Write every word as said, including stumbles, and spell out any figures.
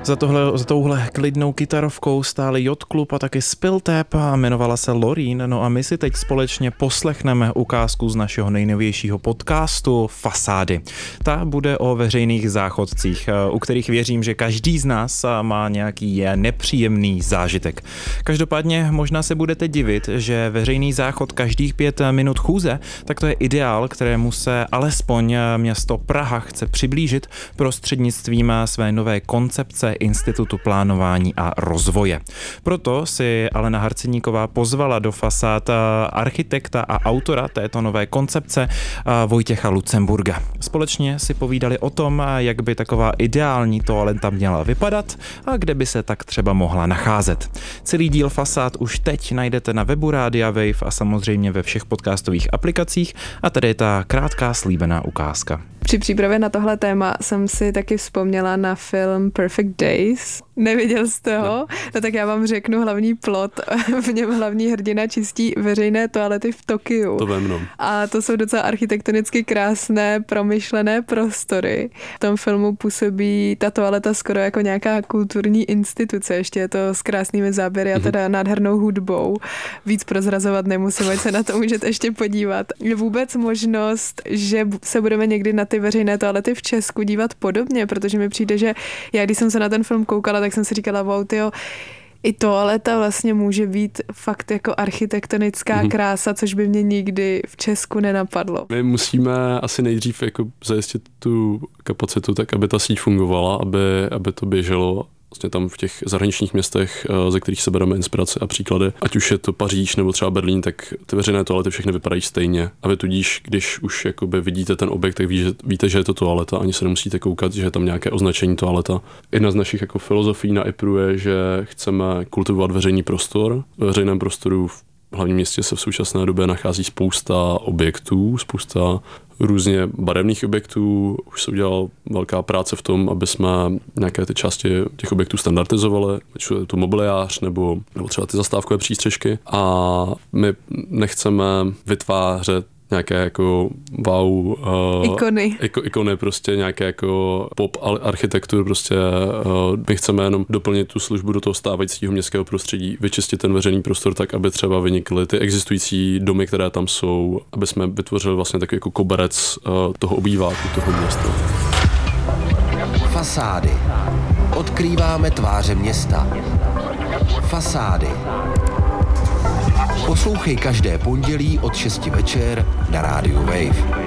Za, tohle, za touhle klidnou kytarovkou stáli Yacht Club a taky Spiltap a jmenovala se Lorín. No a my si teď společně poslechneme ukázku z našeho nejnovějšího podcastu Fasády. Ta bude o veřejných záchodcích, u kterých věřím, že každý z nás má nějaký nepříjemný zážitek. Každopádně možná se budete divit, že veřejný záchod každých pět minut chůze, tak to je ideál, kterému se alespoň město Praha chce přiblížit prostřednictvím své nové koncepce Institutu plánování a rozvoje. Proto si Alena Harceníková pozvala do Fasád architekta a autora této nové koncepce Vojtěcha Lucemburga. Společně si povídali o tom, jak by taková ideální toaleta měla vypadat a kde by se tak třeba mohla nacházet. Celý díl Fasád už teď najdete na webu Rádia Wave a samozřejmě ve všech podcastových aplikacích a tady je ta krátká slíbená ukázka. Při přípravě na tohle téma jsem si taky vzpomněla na film Perfect Days. Neviděl jste ho? No. no tak já vám řeknu hlavní plot. V něm hlavní hrdina čistí veřejné toalety v Tokiu. To vem, no. A to jsou docela architektonicky krásné, promyšlené prostory. V tom filmu působí ta toaleta skoro jako nějaká kulturní instituce. Ještě je to s krásnými záběry a teda mm-hmm. nádhernou hudbou. Víc prozrazovat nemusím, ať se na to můžete ještě podívat. Je vůbec možnost, že se budeme někdy na ty veřejné toalety v Česku dívat podobně, protože mi přijde, že já, když jsem se na ten film koukala, tak jsem si říkala, wow, tyjo, i toaleta vlastně může být fakt jako architektonická mm-hmm. krása, což by mě nikdy v Česku nenapadlo. My musíme asi nejdřív jako zajistit tu kapacitu tak, aby ta síť fungovala, aby, aby to běželo vlastně tam v těch zahraničních městech, ze kterých se bereme inspirace a příklady. Ať už je to Paříž nebo třeba Berlín, tak ty veřejné toalety všechny vypadají stejně. A vy tudíž, když už jakoby vidíte ten objekt, tak ví, že, víte, že je to toaleta, ani se nemusíte koukat, že je tam nějaké označení toaleta. Jedna z našich jako filozofií na IPRu je, že chceme kultivovat veřejný prostor. Ve veřejném prostoru v hlavním městě se v současné době nachází spousta objektů, spousta různě barevných objektů. Už se udělala velká práce v tom, aby jsme nějaké ty části těch objektů standardizovali, ať je to mobiliář nebo, nebo třeba ty zastávkové přístřešky. A my nechceme vytvářet nějaké jako wow uh, ikony. Iko, ikony, prostě nějaké jako pop architektur, prostě uh, my chceme jenom doplnit tu službu do toho stávajícího městského prostředí, vyčistit ten veřejný prostor tak, aby třeba vynikly ty existující domy, které tam jsou, aby jsme vytvořili vlastně takový jako koberec uh, toho obýváku, toho města. Fasády. Odkrýváme tváře města. Fasády. Poslouchej každé pondělí od šesti večer na rádiu Wave.